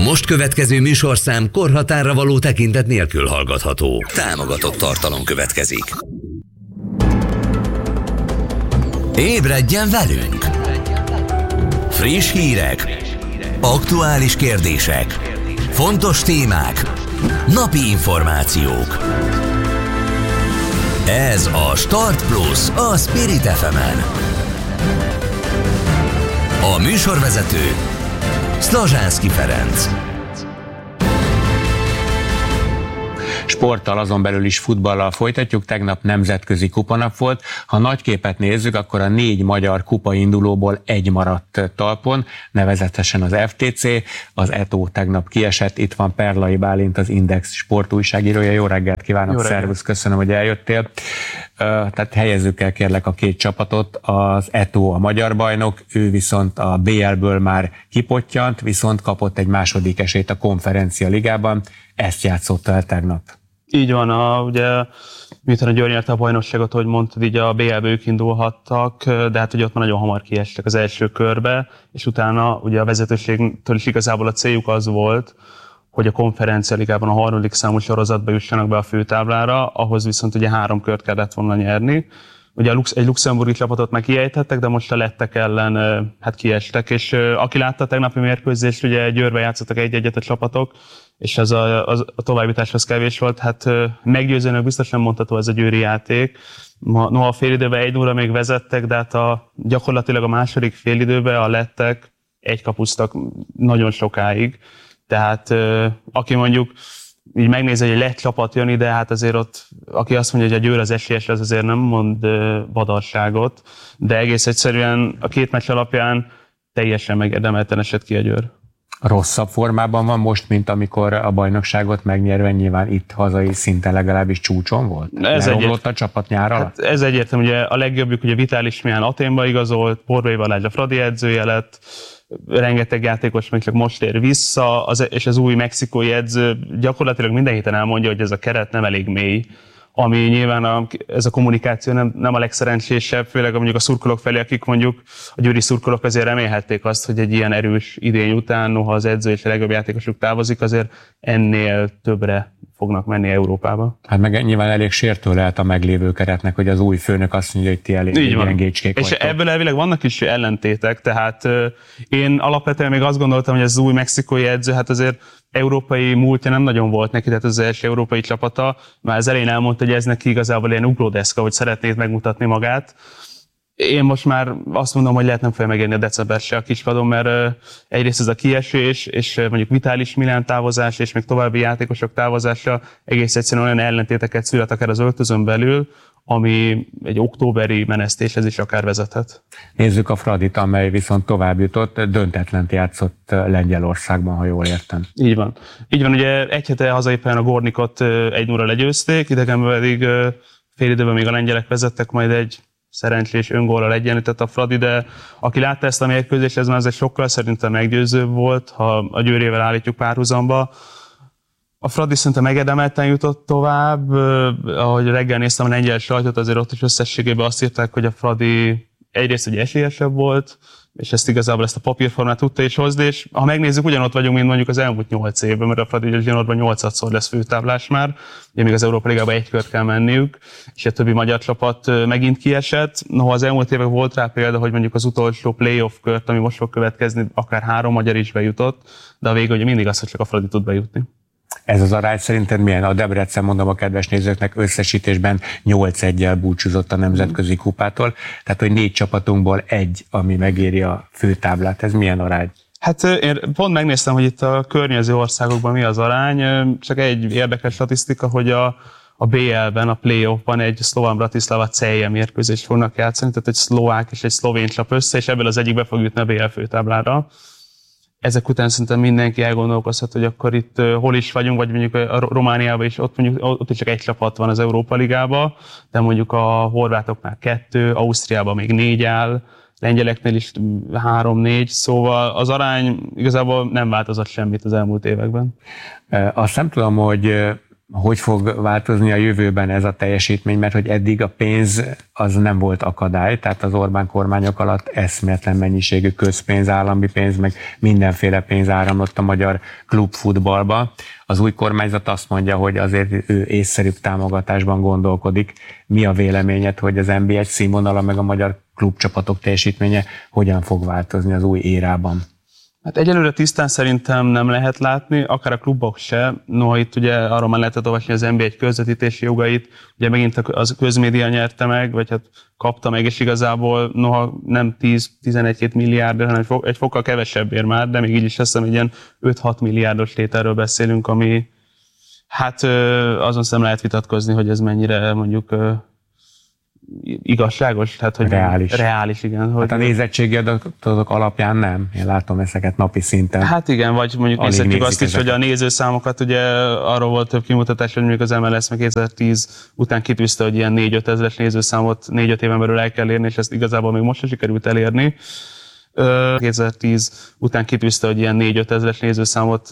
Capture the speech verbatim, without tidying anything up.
most következő műsorszám korhatárra való tekintet nélkül hallgatható. Támogatott tartalom következik. Ébredjen velünk! Friss hírek, aktuális kérdések, fontos témák, napi információk. Ez a Start Plus a Spirit ef emen. A műsorvezető Szlazsánszky Ferenc. Sporttal, azon belül is futballal folytatjuk, tegnap nemzetközi kupanap volt. Ha nagy képet nézzük, akkor a négy magyar kupaindulóból egy maradt talpon, nevezetesen az ef té cé, az é té o tegnap kiesett, itt van Perlai Bálint, az Index sportújságírója. Jó reggelt kívánok, szervusz, köszönöm, hogy eljöttél. Tehát helyezzük el kérlek a két csapatot, az é té o a magyar bajnok, ő viszont a bé el-ből már kipottyant, viszont kapott egy második esélyt a Konferencia Ligában, ezt játszotta el tegnap. Így van, a, ugye miután a Győr nyerte a bajnokságot, ahogy mondtad, így a bé el-ből ők indulhattak, de hát ugye ott már nagyon hamar kiestek az első körbe, és utána ugye a vezetőségtől is igazából a céljuk az volt, hogy a Konferencia Ligában a harmadik számú sorozatba jussanak be a főtáblára, ahhoz viszont ugye három kört kellett volna nyerni. Ugye egy luxemburgi csapatot meg kiejtettek, de most a lettek ellen hát kiestek, és aki látta a tegnapi mérkőzést, ugye Győrbe játszottak egy-egyet a csapatok, és ez a, a, a továbbjutáshoz kevés volt, hát meggyőzően biztos nem mondható ez a győri játék. Noha a félidőben egy nulla még vezettek, de hát a, gyakorlatilag a második félidőben a lettek egy kapuztak nagyon sokáig. Tehát aki mondjuk így megnézi, hogy egy lett csapat jön ide, hát azért ott, aki azt mondja, hogy a Győr az esélyes, az azért nem mond badarságot, de egész egyszerűen a két meccs alapján teljesen megérdemelten esett ki a Győr. Rosszabb formában van most, mint amikor a bajnokságot megnyerve nyilván itt hazai szinten legalábbis csúcson volt? Ez Leromlott a csapat nyár alatt? Hát ez egyértelmű, ugye a legjobbjuk ugye Vitális Mián Athénba igazolt, Borbély Balázs a Fradi edzője lett, rengeteg játékos még csak most ér vissza, az, és az új mexikói edző gyakorlatilag minden héten elmondja, hogy ez a keret nem elég mély, ami nyilván a, ez a kommunikáció nem, nem a legszerencsésebb, főleg mondjuk a szurkolók felé, akik mondjuk a győri szurkolók azért remélhették azt, hogy egy ilyen erős idény után, noha az edző és a legjobb játékosuk távozik, azért ennél többre fognak menni Európába. Hát meg nyilván elég sértő lehet a meglévő keretnek, hogy az új főnök azt mondja, hogy ti elég gyengécskék vagytok. És ebből elvileg vannak is ellentétek, tehát én alapvetően még azt gondoltam, hogy ez az új mexikói edző, hát azért európai múltja nem nagyon volt neki, tehát az első európai csapata, már az elején elmondta, hogy ez neki igazából ilyen ugródeszka, hogy szeretnéd megmutatni magát. Én most már azt mondom, hogy lehet nem fogja megérni a december se a kispadon, mert egyrészt ez a kiesés, és mondjuk Vitális Milán távozás, és még további játékosok távozása egész egyszerűen olyan ellentéteket szület akár az öltözön belül, ami egy októberi menesztéshez is akár vezethet. Nézzük a Fradit, amely viszont tovább jutott, döntetlent játszott Lengyelországban, ha jól értem. Így van. Így van, ugye egy hete hazai pályán a Gornikot egy nulla legyőzték, idegenben pedig fél időben még a lengyelek vezettek, majd egy szerencsés öngóllal egyenlített a Fradi, de aki látta ezt a mérkőzést, ez már ez egy sokkal szerintem meggyőzőbb volt, ha a Győrével állítjuk párhuzamba. A Fradi szerintem megérdemelten jutott tovább, ahogy reggel néztem a lengyel sajtot, azért ott is összességében azt írták, hogy a Fradi egyrészt egy esélyesebb volt, és ezt igazából ezt a papírformát tudta is hozni, és ha megnézzük, ugyanott vagyunk, mint mondjuk az elmúlt nyolc évben, mert a Fradi ugyanotban nyolcadszor lesz főtáblás már, ugye még az Európa Ligában egy kört kell menniük, és a többi magyar csapat megint kiesett. Noha az elmúlt évek volt rá példa, hogy mondjuk az utolsó playoff kört, ami most fog következni, akár három magyar is bejutott, de a vége ugye mindig az, hogy csak a Fradi tud bejutni. Ez az arány szerinted milyen? A Debrecen, mondom a kedves nézőknek, összesítésben nyolc eggyel búcsúzott a nemzetközi kupától, tehát hogy négy csapatunkból egy, ami megéri a főtáblát. Ez milyen arány? Hát én pont megnéztem, hogy itt a környező országokban mi az arány, csak egy érdekes statisztika, hogy a, a bé el-ben, a playoffban egy Szlován Bratislava Celje mérkőzést fognak játszani, tehát egy szlovák és egy szlovén csap össze, és ebből az egyikbe fog jutni a bé el főtáblára. Ezek után szerintem mindenki elgondolkozhat, hogy akkor itt uh, hol is vagyunk, vagy mondjuk a Romániában is, ott, mondjuk, ott is csak egy csapat van az Európa Ligában, de mondjuk a horvátoknál kettő, Ausztriában még négy áll, lengyeleknél is három-négy, szóval az arány igazából nem változott semmit az elmúlt években. Azt nem tudom, hogy hogy fog változni a jövőben ez a teljesítmény, mert hogy eddig a pénz az nem volt akadály, tehát az Orbán kormányok alatt eszméletlen mennyiségű közpénz, állami pénz, meg mindenféle pénz áramlott a magyar klubfutballba. Az új kormányzat azt mondja, hogy azért ő észszerűbb támogatásban gondolkodik. Mi a véleményed, hogy az en bé egy színvonala meg a magyar klubcsapatok teljesítménye hogyan fog változni az új érában? Hát egyelőre tisztán szerintem nem lehet látni, akár a klubok se. Noha itt ugye arról már lehetett olvasni az en bé egy közvetítési jogait, ugye megint az közmédia nyerte meg, vagy hát kapta meg, és igazából noha nem tíz-tizenegy milliárd, hanem egy fokkal kevesebbért már, de még így is azt hiszem, egy ilyen öt-hat milliárdos tételről beszélünk, ami hát azon szem lehet vitatkozni, hogy ez mennyire mondjuk igazságos, tehát hogy reális. reális, igen. Hogy hát a nézettségi adatok alapján nem. Én látom ezeket napi szinten. Hát igen, vagy mondjuk nézhetjük azt is, ezeket. Hogy a nézőszámokat, ugye arról volt több kimutatás, hogy mondjuk az em el es meg kétezer-tíz után kitűzte, hogy ilyen négy-öt ezres nézőszámot négy-öt éven belül el kell érni, és ezt igazából még most sem sikerült elérni. kétezer-tíz után kitűzte, hogy ilyen négy-öt ezres nézőszámot